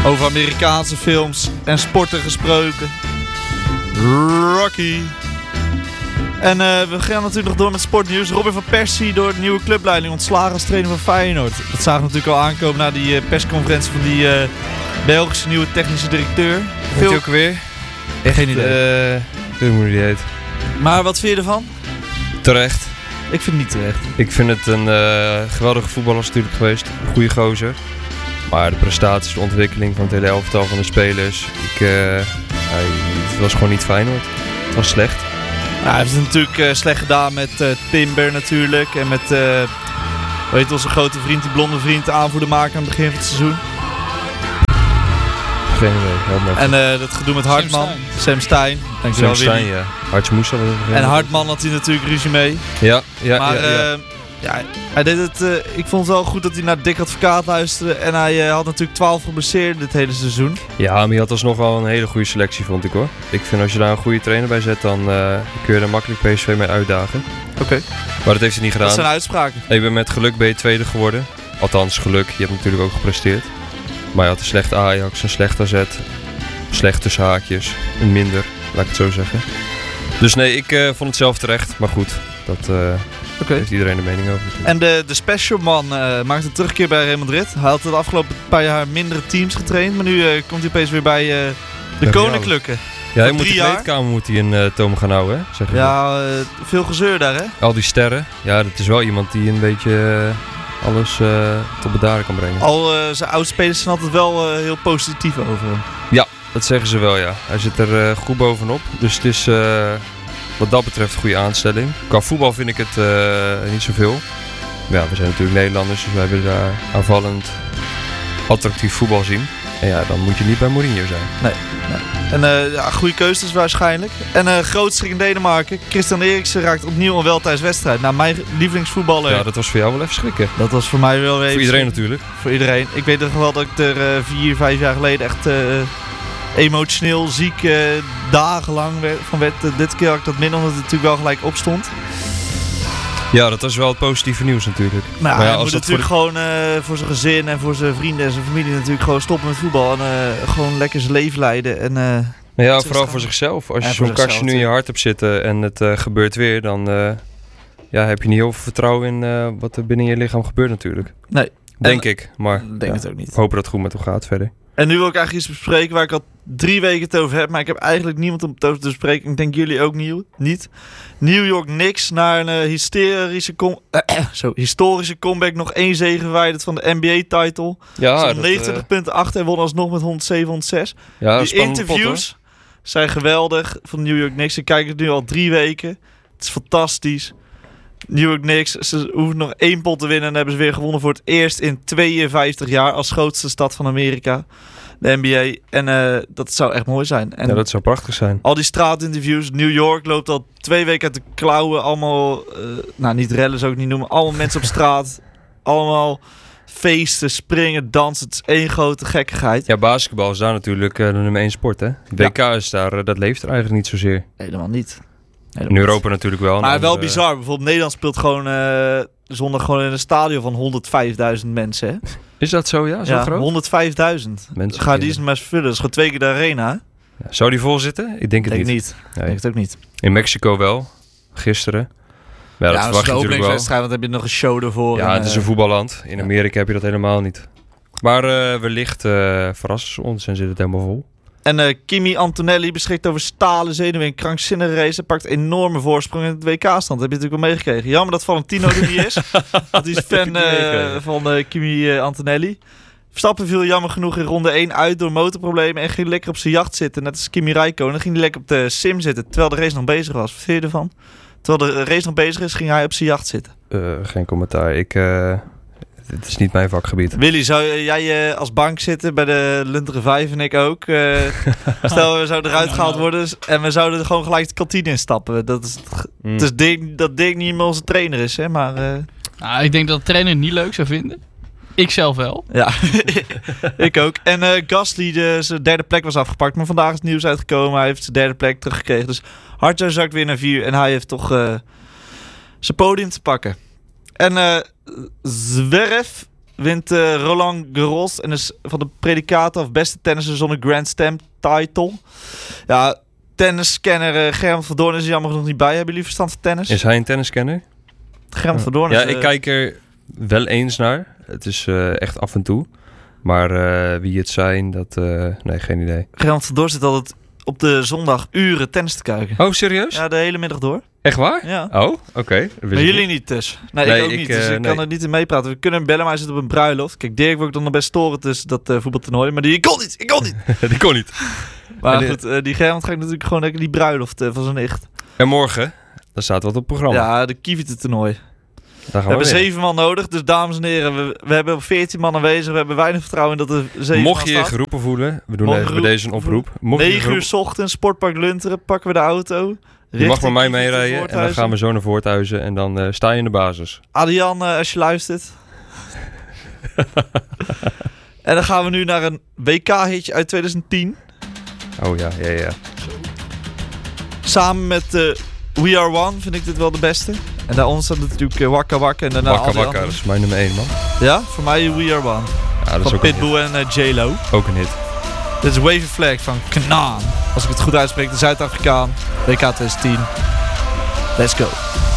Over Amerikaanse films en sporten gesproken. Rocky. En we gaan natuurlijk nog door met sportnieuws. Robin van Persie door de nieuwe clubleiding ontslagen als trainer van Feyenoord. Dat zagen we natuurlijk al aankomen na die persconferentie van die Belgische nieuwe technische directeur. Weet je ook weer? Geen idee. Ik weet niet hoe die heet. Maar wat vind je ervan? Terecht. Ik vind het niet terecht. Ik vind het een geweldige voetballer natuurlijk geweest. Een goede gozer. Maar de prestaties, de ontwikkeling van het hele elftal van de spelers. Het was gewoon niet Feyenoord. Het was slecht. Ja, hij heeft het natuurlijk slecht gedaan met Timber natuurlijk. En met weet onze grote vriend, die blonde vriend, de aanvoerder maken aan het begin van het seizoen. Geen idee, help me even. En dat gedoe met Hartman, Sam Stein. Dankjewel, Sam Stein, Willy. ja. Hartje moest al even. En Hartman had hij natuurlijk ruzie mee. Ja. Maar hij deed het. Ik vond het wel goed dat hij naar Dick Advocaat luisterde. En hij had natuurlijk 12 geblesseerd dit hele seizoen. Ja, maar je had alsnog wel een hele goede selectie, vond ik hoor. Ik vind als je daar een goede trainer bij zet, dan kun je er makkelijk PSV mee uitdagen. Oké. Maar dat heeft hij niet gedaan. Dat zijn uitspraken. Ik ben met geluk ben je tweede geworden. Althans, geluk. Je hebt natuurlijk ook gepresteerd. Maar je had een slecht Ajax, een slecht AZ. Slecht tussen haakjes. Een minder, laat ik het zo zeggen. Dus nee, ik vond het zelf terecht. Maar goed, dat heeft iedereen de mening over. En de special man maakt een terugkeer bij Real Madrid. Hij had de afgelopen paar jaar mindere teams getraind. Maar nu komt hij opeens weer bij de Koninklijke. Ja, hij moet de kleedkamer moet hij in toom gaan houden, hè? Zeg je ja, veel gezeur daar, hè? Al die sterren. Ja, dat is wel iemand die een beetje alles tot bedaren kan brengen. Zijn oudspelers zijn altijd wel heel positief over hem. Ja, dat zeggen ze wel, ja. Hij zit er goed bovenop. Dus het is wat dat betreft een goede aanstelling. Qua voetbal vind ik het niet zoveel. Maar ja, we zijn natuurlijk Nederlanders, dus wij willen daar aanvallend attractief voetbal zien. En ja, dan moet je niet bij Mourinho zijn. Nee. En goede keuzes waarschijnlijk. En groot schrik in Denemarken. Christian Eriksen raakt opnieuw onwel tijdens wedstrijd. Nou, mijn lievelingsvoetballer. Ja, dat was voor jou wel even schrikken. Dat was voor mij wel even. Voor iedereen natuurlijk. Voor iedereen. Ik weet nog wel dat ik er 4-5 jaar geleden echt emotioneel ziek dagenlang van werd. Dit keer had ik dat minder, omdat het natuurlijk wel gelijk opstond. Ja, dat was wel het positieve nieuws natuurlijk. Maar ja, hij moet natuurlijk gewoon voor zijn gezin en voor zijn vrienden en zijn familie natuurlijk gewoon stoppen met voetbal. En gewoon lekker zijn leven leiden. En, ja, vooral voor zichzelf. Als je zo'n kastje nu in je hart hebt zitten en het gebeurt weer, dan heb je niet heel veel vertrouwen in wat er binnen je lichaam gebeurt natuurlijk. Nee. Denk ik, maar denk het ook niet. Hopen dat het goed met hem gaat verder. En nu wil ik eigenlijk iets bespreken waar ik al 3 weken het over heb. Maar ik heb eigenlijk niemand om het over te bespreken. Ik denk jullie ook niet. New York Knicks naar een historische comeback. Nog 1 zege verwijderd van de NBA-title. Ja, 29 punten achter en won alsnog met 107-106. Ja, die interviews zijn geweldig van de New York Knicks. Ik kijk het nu al 3 weken. Het is fantastisch. New York Knicks, ze hoeven nog 1 pot te winnen en hebben ze weer gewonnen voor het eerst in 52 jaar als grootste stad van Amerika. De NBA. En dat zou echt mooi zijn. En ja, dat zou prachtig zijn. Al die straatinterviews. New York loopt al 2 weken uit de klauwen. Allemaal, niet rellen zou ik niet noemen. Allemaal mensen op straat. Allemaal feesten, springen, dansen. Het is 1 grote gekkigheid. Ja, basketbal is daar natuurlijk de nummer 1 sport, hè? WK is daar, dat leeft er eigenlijk niet zozeer. Helemaal niet. In Europa natuurlijk wel. Maar wel bizar. Bijvoorbeeld Nederland speelt gewoon zondag gewoon in een stadion van 105.000 mensen. Hè? Is dat zo, ja? Zo groot? 105.000. Ga die eens maar eens vullen. Dat is gewoon 2 keer de arena. Ja, zou die vol zitten? Ik denk het niet. Ik denk het ook niet. In Mexico wel. Gisteren. Ja, dat verwacht je natuurlijk wel. Want dan heb je nog een show ervoor. Ja, het is een voetballand. In Amerika heb je dat helemaal niet. Maar wellicht verrassen ze ons en zit het helemaal vol. En Kimi Antonelli beschikt over stalen zenuwen in krankzinnige race. Hij pakt enorme voorsprong in het WK-stand. Dat heb je natuurlijk wel meegekregen. Jammer dat Valentino er niet is. Dat is fan van Kimi Antonelli. Verstappen viel jammer genoeg in ronde 1 uit door motorproblemen en ging lekker op zijn jacht zitten. Net als Kimi Räikkönen. Dan ging hij lekker op de sim zitten terwijl de race nog bezig was. Wat vind je ervan? Terwijl de race nog bezig is, ging hij op zijn jacht zitten. Geen commentaar. Het is niet mijn vakgebied. Willy, zou jij als bank zitten bij de Luntere 5 en ik ook? Stel, we zouden eruit gehaald worden en we zouden er gewoon gelijk de kantine instappen. Dat denk niet meer onze trainer is, hè? Maar ik denk dat de trainer het niet leuk zou vinden. Ik zelf wel. Ja, ik ook. En Gasly, zijn 3e plek was afgepakt. Maar vandaag is het nieuws uitgekomen. Hij heeft zijn 3e plek teruggekregen. Dus Hartje zakt weer naar 4. En hij heeft toch zijn podium te pakken. En Zverev wint Roland Garros en is van de predicaten of beste tennisser zonder Grand Slam title. Ja, tenniskenner Gerard van Doorn is er jammer genoeg niet bij. Hebben jullie verstand van tennis? Is hij een tenniskenner? Gerard van Doorn Ja, is... ik kijk er wel eens naar. Het is echt af en toe. Maar wie het zijn, nee, geen idee. Gerard van Doorn zit altijd op de zondag uren tennis te kijken. Oh, serieus? Ja, de hele middag door. Echt waar? Ja. Oh, oké. Maar jullie niet dus? Nee, ik ook niet. Dus ik kan er niet in meepraten. We kunnen hem bellen, maar hij zit op een bruiloft. Kijk, Dirk wil ik dan nog best storen tussen dat voetbaltoernooi. Maar ik kon niet. Die kon niet. Maar goed, die Gerard ga ik natuurlijk gewoon lekker die bruiloft van zijn nicht. En morgen, daar staat wat op het programma. Ja, de Kieviete toernooi. Daar We hebben 7 man nodig. Dus dames en heren, we hebben 14 man aanwezig. We hebben weinig vertrouwen in dat er 7 man Mocht je je staat. geroepen voelen, we doen even bij deze een oproep. 9 uur 's ochtends, Sportpark Lunteren, pakken we de auto. Je mag met mij richting meerijden en dan Voorthuizen. gaan we zo naar Voorthuizen en dan sta je in de basis. Adrian, als je luistert. En dan gaan we nu naar een WK-hitje uit 2010. Oh ja. Samen met We Are One vind ik dit wel de beste. En daaronder staat natuurlijk Waka Waka en daarna al Wakka die Wakka, dat andere. is mijn nummer 1, man. Ja, voor mij We Are One. Ja, dat is Van ook een Pitbull en J-Lo. hit. Ook een hit. Dit is Wavy Flag van Knaan. Als ik het goed uitspreek, de Zuid-Afrikaan. WK 2010. Let's go.